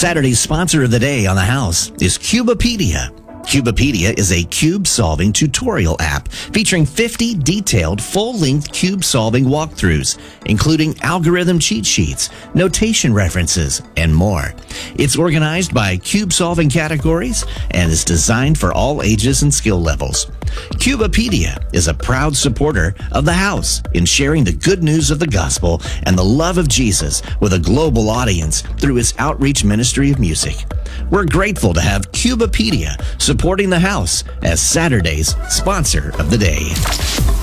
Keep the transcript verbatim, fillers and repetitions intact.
Saturday's sponsor of the day on the house is Cubepedia. Cubepedia is a cube-solving tutorial app featuring fifty detailed full-length cube-solving walkthroughs, including algorithm cheat sheets, notation references, and more. It's organized by cube-solving categories and is designed for all ages and skill levels. Cubepedia is a proud supporter of the house in sharing the good news of the gospel and the love of Jesus with a global audience through its outreach ministry of music. We're grateful to have Cubepedia supporting the house as Saturday's sponsor of the day.